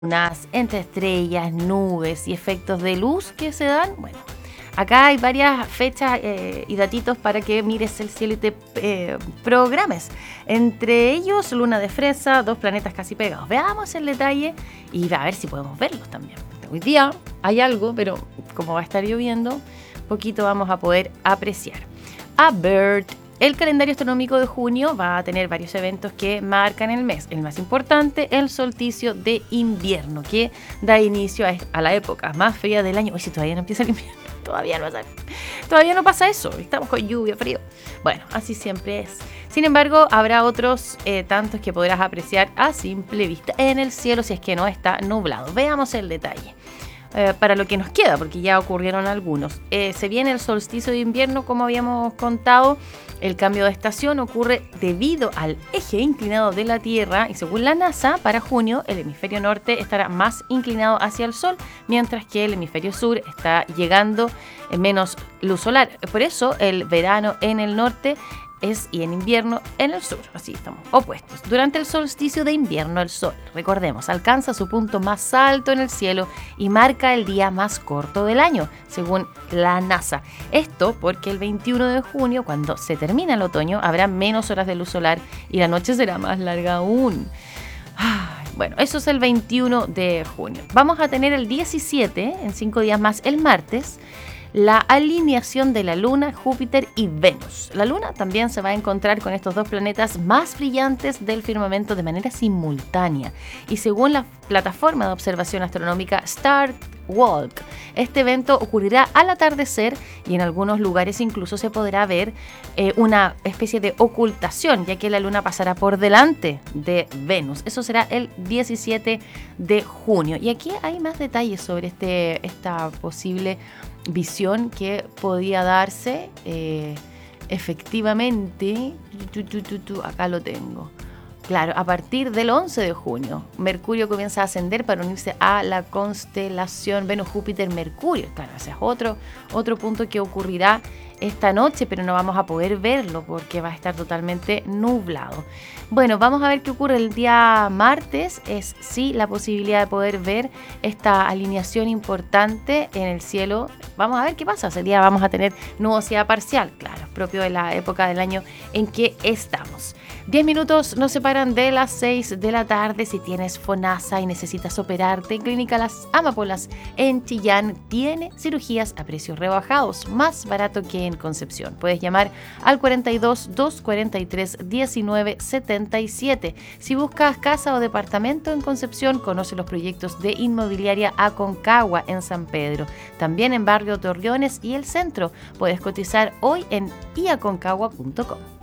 entre estrellas, nubes y efectos de luz que se dan. Bueno, acá hay varias fechas y datitos para que mires el cielo y te programes. Entre ellos, luna de fresa, 2 planetas casi pegados. Veamos el detalle y a ver si podemos verlos también. Hoy día hay algo, pero como va a estar lloviendo, poquito vamos a poder apreciar. A Bird. El calendario astronómico de junio va a tener varios eventos que marcan el mes. El más importante, el solsticio de invierno, que da inicio a la época más fría del año. Oye, si todavía no empieza el invierno, todavía no pasa eso. Estamos con lluvia, frío. Bueno, así siempre es. Sin embargo, habrá otros tantos que podrás apreciar a simple vista en el cielo si es que no está nublado. Veamos el detalle. Para lo que nos queda, porque ya ocurrieron algunos. Se viene el solsticio de invierno, como habíamos contado. El cambio de estación ocurre debido al eje inclinado de la Tierra y según la NASA, para junio el hemisferio norte estará más inclinado hacia el Sol, mientras que el hemisferio sur está llegando menos luz solar. Por eso el verano en el norte y en invierno en el sur, así estamos opuestos. Durante el solsticio de invierno el Sol, recordemos, alcanza su punto más alto en el cielo y marca el día más corto del año, según la NASA. Esto porque el 21 de junio, cuando se termina el otoño, habrá menos horas de luz solar y la noche será más larga aún. Bueno, eso es el 21 de junio. Vamos a tener el 17, en 5 días más, el martes, la alineación de la Luna, Júpiter y Venus. La Luna también se va a encontrar con estos 2 planetas más brillantes del firmamento de manera simultánea. Y según la plataforma de observación astronómica Star Walk, este evento ocurrirá al atardecer y en algunos lugares incluso se podrá ver una especie de ocultación, ya que la Luna pasará por delante de Venus. Eso será el 17 de junio. Y aquí hay más detalles sobre esta posible visión que podía darse. Efectivamente, acá lo tengo. Claro, a partir del 11 de junio, Mercurio comienza a ascender para unirse a la constelación Venus-Júpiter-Mercurio. Claro, ese es otro punto que ocurrirá esta noche, pero no vamos a poder verlo porque va a estar totalmente nublado. Bueno, vamos a ver qué ocurre el día martes. Es sí la posibilidad de poder ver esta alineación importante en el cielo. Vamos a ver qué pasa. Ese día vamos a tener nubosidad parcial, claro, propio de la época del año en que estamos. 10 minutos nos separan de las 6 de la tarde. Si tienes FONASA y necesitas operarte, Clínica Las Amapolas en Chillán tiene cirugías a precios rebajados, más barato que en Concepción. Puedes llamar al 42-243-1977. Si buscas casa o departamento en Concepción, conoce los proyectos de Inmobiliaria Aconcagua en San Pedro. También en Barrio Torreones y el Centro. Puedes cotizar hoy en iaconcagua.com.